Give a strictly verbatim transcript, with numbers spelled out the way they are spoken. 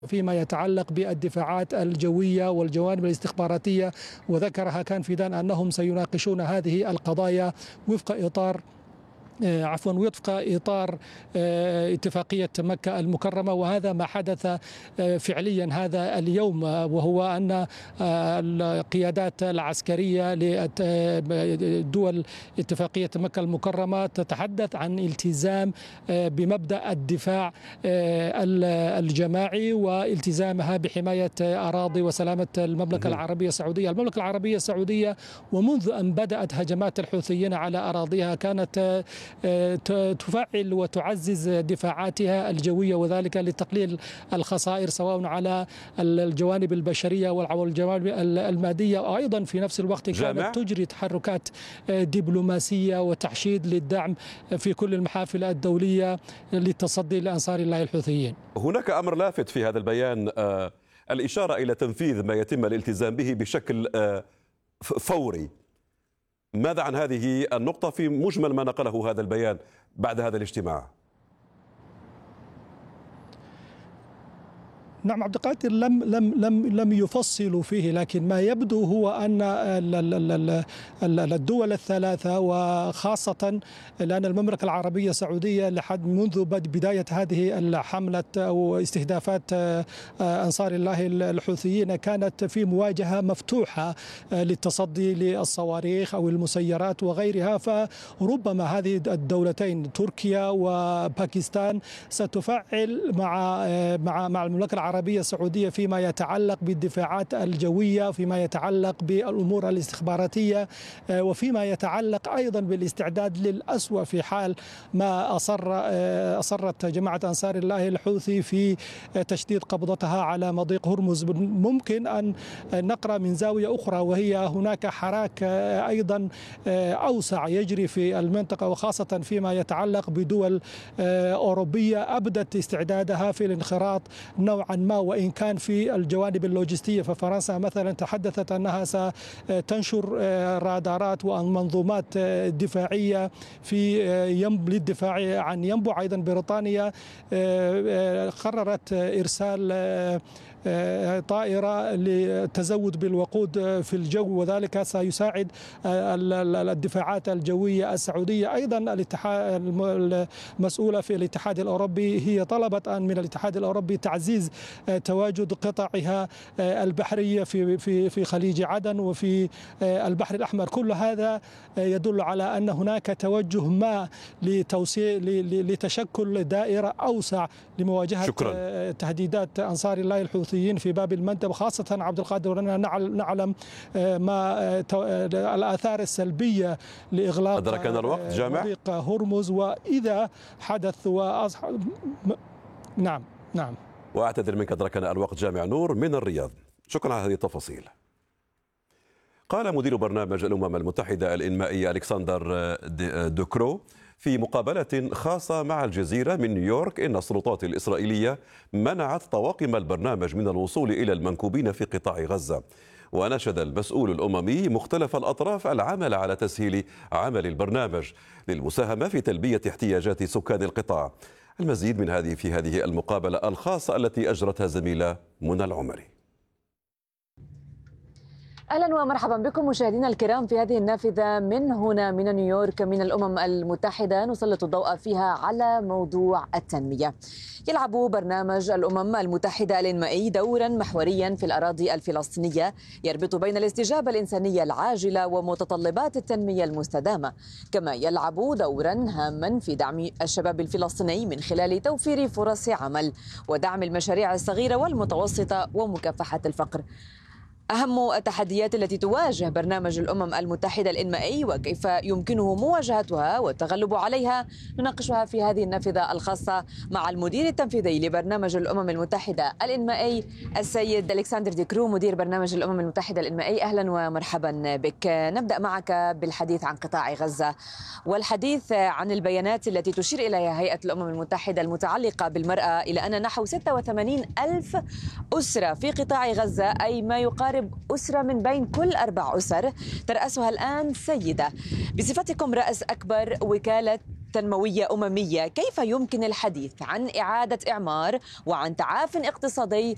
فيما يتعلق بالدفاعات الجوية والجوانب الاستخباراتية، وذكر كان فيدان أنهم سيناقشون هذه القضايا وفق إطار عفوا وفق إطار اتفاقية مكة المكرمة. وهذا ما حدث فعليا هذا اليوم، وهو أن القيادات العسكرية لدول اتفاقية مكة المكرمة تتحدث عن التزام بمبدأ الدفاع الجماعي والتزامها بحماية أراضي وسلامة المملكة العربية السعودية. المملكة العربية السعودية ومنذ أن بدأت هجمات الحوثيين على أراضيها كانت تفعل وتعزز دفاعاتها الجوية، وذلك لتقليل الخسائر سواء على الجوانب البشرية والجوانب المادية، وأيضا في نفس الوقت كانت تجري تحركات دبلوماسية وتحشيد للدعم في كل المحافل الدولية للتصدي لأنصار الله الحوثيين. هناك أمر لافت في هذا البيان، آه الإشارة إلى تنفيذ ما يتم الالتزام به بشكل آه فوري. ماذا عن هذه النقطة في مجمل ما نقله هذا البيان بعد هذا الاجتماع؟ نعم عبد القادر، لم لم لم لم يفصلوا فيه، لكن ما يبدو هو ان الدول الثلاثه وخاصه لان المملكه العربيه السعوديه لحد منذ بدايه هذه الحمله او استهدافات انصار الله الحوثيين كانت في مواجهه مفتوحه للتصدي للصواريخ او المسيرات وغيرها، فربما هذه الدولتين تركيا وباكستان ستفعل مع مع مع المملكه العربيه العربية السعودية فيما يتعلق بالدفاعات الجوية، فيما يتعلق بالأمور الاستخباراتية، وفيما يتعلق أيضا بالاستعداد للأسوأ في حال ما أصر أصرت جماعة أنصار الله الحوثي في تشديد قبضتها على مضيق هرمز. ممكن أن نقرأ من زاوية أخرى، وهي هناك حراك أيضا أوسع يجري في المنطقة، وخاصة فيما يتعلق بدول أوروبية أبدت استعدادها في الانخراط نوعا ما، وإن كان في الجوانب اللوجستية. ففرنسا مثلا تحدثت أنها ستنشر رادارات ومنظومات دفاعية في ينب للدفاع عن ينبع. أيضا بريطانيا قررت إرسال طائرة للتزود بالوقود في الجو، وذلك سيساعد الدفاعات الجوية السعودية. أيضا الاتحاد المسؤولة في الاتحاد الأوروبي هي طلبت أن من الاتحاد الأوروبي تعزيز تواجد قطعها البحرية في في في خليج عدن وفي البحر الأحمر. كل هذا يدل على أن هناك توجه ما لتوسيع لتشكل دائرة أوسع لمواجهة شكرا. تهديدات أنصار الله الحوثيين في باب المندب، خاصة عبد القادر وأننا نعلم ما الآثار السلبية لإغلاق أدركنا الوقت جامع مضيق هرمز، وإذا حدث وأصح... نعم نعم وأعتذر منك، أدركنا الوقت. جامع نور من الرياض، شكرا على هذه التفاصيل. قال مدير برنامج الأمم المتحدة الإنمائي ألكسندر دوكرو في مقابلة خاصة مع الجزيرة من نيويورك إن السلطات الإسرائيلية منعت طواقم البرنامج من الوصول إلى المنكوبين في قطاع غزة. وناشد المسؤول الأممي مختلف الأطراف العمل على تسهيل عمل البرنامج للمساهمة في تلبية احتياجات سكان القطاع. المزيد من هذه في هذه المقابلة الخاصة التي أجرتها زميلة منى العمري. أهلا ومرحبا بكم مشاهدينا الكرام في هذه النافذة من هنا من نيويورك من الأمم المتحدة، نسلط الضوء فيها على موضوع التنمية. يلعب برنامج الأمم المتحدة الإنمائي دورا محوريا في الأراضي الفلسطينية يربط بين الاستجابة الإنسانية العاجلة ومتطلبات التنمية المستدامة، كما يلعب دورا هاما في دعم الشباب الفلسطيني من خلال توفير فرص عمل ودعم المشاريع الصغيرة والمتوسطة ومكافحة الفقر. أهم التحديات التي تواجه برنامج الأمم المتحدة الإنمائي وكيف يمكنه مواجهتها والتغلب عليها نناقشها في هذه النافذة الخاصة مع المدير التنفيذي لبرنامج الأمم المتحدة الإنمائي السيد ألكسندر دوكرو، مدير برنامج الأمم المتحدة الإنمائي. أهلا ومرحبا بك. نبدأ معك بالحديث عن قطاع غزة والحديث عن البيانات التي تشير إليها هيئة الأمم المتحدة المتعلقة بالمرأة إلى أن نحو ستة وثمانين ألف أسرة في قطاع غزة، أي ما يقارب أسرة من بين كل أربع أسر ترأسها الآن سيدة. بصفتكم رأس أكبر وكالة تنموية أممية، كيف يمكن الحديث عن إعادة إعمار وعن تعاف اقتصادي